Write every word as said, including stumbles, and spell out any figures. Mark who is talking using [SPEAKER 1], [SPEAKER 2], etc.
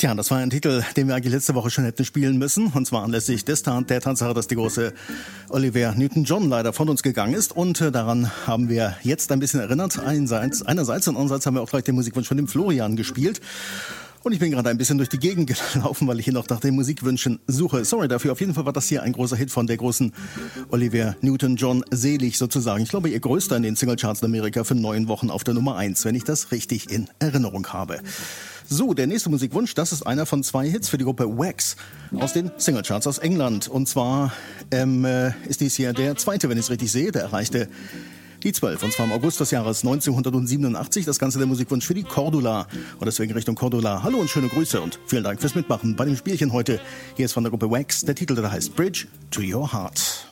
[SPEAKER 1] Tja, das war ein Titel, den wir eigentlich letzte Woche schon hätten spielen müssen. Und zwar anlässlich des, der Tatsache, dass die große Olivia Newton-John leider von uns gegangen ist. Und äh, daran haben wir jetzt ein bisschen erinnert. Einerseits, einerseits und andererseits haben wir auch gleich den Musikwunsch von dem Florian gespielt. Und ich bin gerade ein bisschen durch die Gegend gelaufen, weil ich hier noch nach den Musikwünschen suche. Sorry dafür. Auf jeden Fall war das hier ein großer Hit von der großen Olivia Newton-John, selig sozusagen. Ich glaube, ihr größter in den Singlecharts in Amerika für neun Wochen auf der Nummer eins, wenn ich das richtig in Erinnerung habe. So, der nächste Musikwunsch, das ist einer von zwei Hits für die Gruppe Wax aus den Singlecharts aus England. Und zwar ähm, äh, ist dies hier der zweite, wenn ich es richtig sehe, der erreichte die zwölf, und zwar im August des Jahres neunzehnhundertsiebenundachtzig. Das Ganze der Musikwunsch für die Cordula. Und deswegen Richtung Cordula. Hallo und schöne Grüße und vielen Dank fürs Mitmachen bei dem Spielchen heute. Hier ist von der Gruppe Wax der Titel, der heißt Bridge to Your Heart.